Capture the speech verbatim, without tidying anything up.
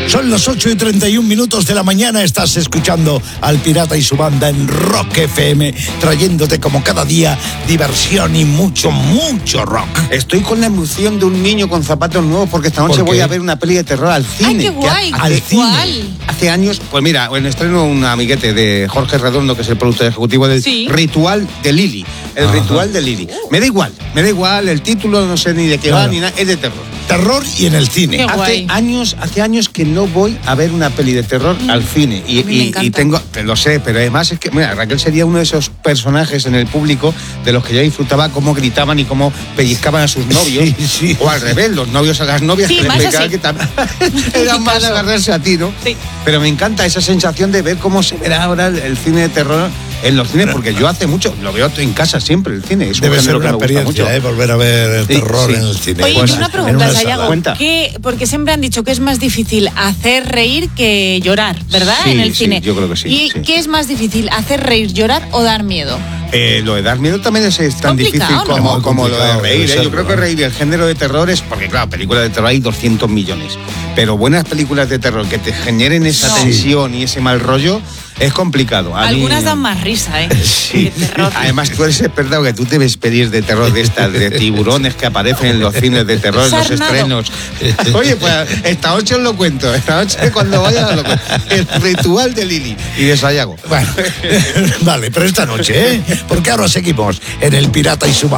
Son las ocho y treinta y un minutos de la mañana. Estás escuchando al Pirata y su banda en Rock F M, trayéndote como cada día diversión y mucho, mucho rock. Estoy con la emoción de un niño con zapatos nuevos porque esta noche voy a ver una peli de terror al cine. ¡Ay, qué guay! Hace, ¿Al cine? Hace años, pues mira, en estreno un amiguete de Jorge Redondo, que es el productor ejecutivo del ¿Sí? Ritual de Lili. El Ajá. Ritual de Lili. Me da igual, me da igual el título, no sé ni de qué claro. va, ni nada, es de terror. Terror y en el cine. Qué hace guay. años, hace años que no voy a ver una peli de terror mm. al cine. Y, y, y tengo, lo sé, pero además es que, mira, Raquel sería uno de esos personajes en el público de los que yo disfrutaba cómo gritaban y cómo pellizcaban a sus novios. Sí, sí. O al revés, los novios a las novias sí, que les pegaban que también era más claro. agarrarse a ti, ¿no? Sí. Pero me encanta esa sensación de ver cómo se verá ahora el, el cine de terror en los cines, porque yo hace mucho, lo veo en casa siempre, el cine. Es Debe ser una experiencia, ¿eh? Volver a ver el terror sí, sí. en el cine. Oye, pues, una pregunta, Sayago. ¿Qué, porque siempre han dicho que es más difícil hacer reír que llorar, ¿verdad? Sí, en el sí, cine. yo creo que sí. ¿Y sí. qué es más difícil, hacer reír, llorar o dar miedo? Eh, lo de dar miedo también es, es tan difícil ¿no? como, como lo de reír. ¿eh? Yo creo que reír, el género de terror es, porque claro, películas de terror hay doscientos millones, pero buenas películas de terror que te generen esa no. tensión y ese mal rollo es complicado. A Algunas mí... dan más risa, ¿eh? Sí. De terror. Además, tú eres experta que tú te ves pelis de terror de estas, de tiburones que aparecen en los cines de terror, en los estrenos. Oye, pues esta noche os lo cuento. Esta noche cuando vaya os lo cuento. El Ritual de Lili y de Sayago. Bueno, vale, pero esta noche, ¿eh? Porque ahora seguimos en El Pirata y su banda.